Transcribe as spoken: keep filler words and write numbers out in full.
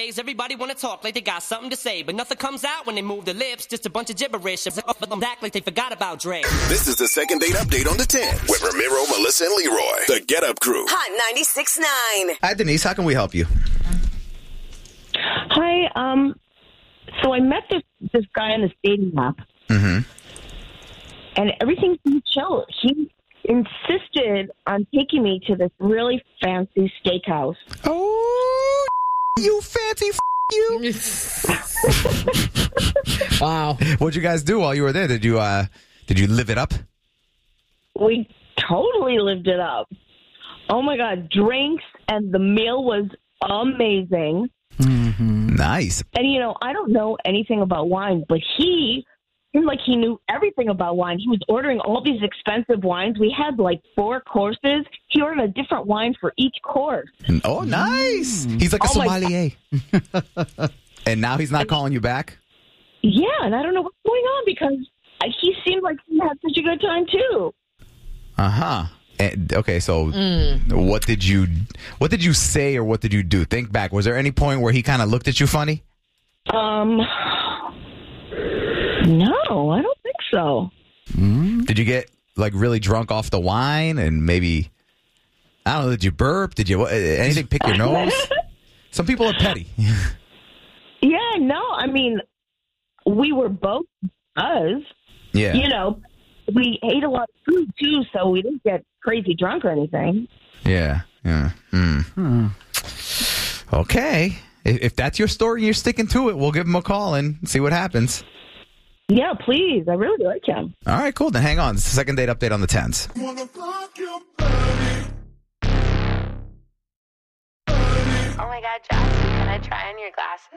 Nowadays, everybody wanna talk like they got something to say, but nothing comes out when they move their lips. Just a bunch of gibberish. Act like they forgot about Dre. This is the second date update on the ten with Ramiro, Melissa, and Leroy. The Get Up Crew. Hot ninety-six point nine. Hi, Denise. How can we help you? Hi. Um. So I met this this guy on the dating app, Mm-hmm. and everything seemed chill. He insisted on taking me to this really fancy steakhouse. Oh, you fancy f- you. Wow. What'd you guys do while you were there? Did you uh, did you live it up? We totally lived it up. Oh my God, drinks, and the meal was amazing. Mm-hmm. Nice. And, you know, I don't know anything about wine, but he seemed like he knew everything about wine. He was ordering all these expensive wines. We had like four courses. He ordered a different wine for each course. Oh, nice. He's like a Oh, my sommelier. And now he's not calling you back? Yeah, and I don't know what's going on because he seemed like he had such a good time, too. Uh-huh. And, okay, so mm. what did you what did you say or what did you do? Think back. Was there any point where he kind of looked at you funny? Um, no, I don't think so. Mm. Did you get like really drunk off the wine and maybe, I don't know, did you burp? Did you anything pick your nose? Some people are petty. Yeah, no, I mean, we were both us. Yeah. You know, we ate a lot of food, too, so we didn't get crazy drunk or anything. Yeah, yeah. Mm. Hmm. Okay. If, if that's your story and you're sticking to it, we'll give him a call and see what happens. Yeah, please. I really like him. All right, cool. Then hang on. It's the second date update on the tens. Oh my God, Jackson, can I try on your glasses?